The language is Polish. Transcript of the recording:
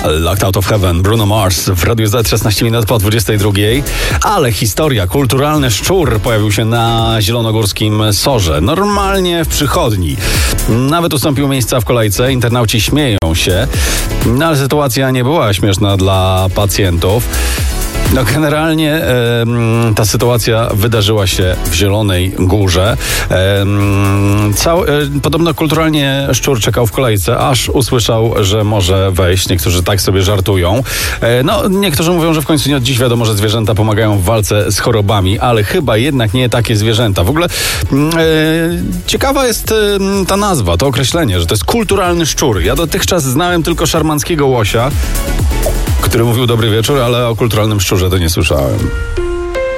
Locked Out of Heaven, Bruno Mars w Radiu Z 16 minut po 22. Ale historia, kulturalny szczur pojawił się na zielonogórskim SOR-ze. Normalnie w przychodni. Nawet ustąpił miejsca w kolejce, internauci śmieją się. No ale sytuacja nie była śmieszna dla pacjentów. No generalnie ta sytuacja wydarzyła się w Zielonej Górze. Podobno kulturalnie szczur czekał w kolejce, aż usłyszał, że może wejść. Niektórzy tak sobie żartują. No, niektórzy mówią, że w końcu nie od dziś wiadomo, że zwierzęta pomagają w walce z chorobami, ale chyba jednak nie takie zwierzęta. W ogóle ciekawa jest ta nazwa, to określenie, że to jest kulturalny szczur. Ja dotychczas znałem tylko szarmanckiego łosia, który mówił dobry wieczór, ale o kulturalnym szczurze to nie słyszałem.